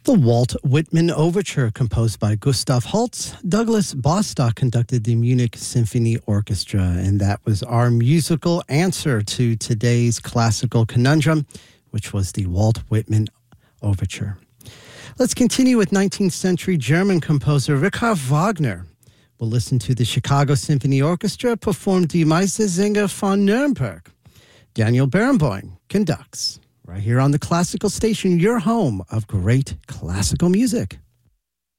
The Walt Whitman Overture, composed by Gustav Holst. Douglas Bostock conducted the Munich Symphony Orchestra, and that was our musical answer to today's classical conundrum, which was the Walt Whitman Overture. Let's continue with 19th century German composer Richard Wagner. We'll listen to the Chicago Symphony Orchestra perform Die Meistersinger von Nürnberg. Daniel Barenboim conducts. Right here on the Classical Station, your home of great classical music.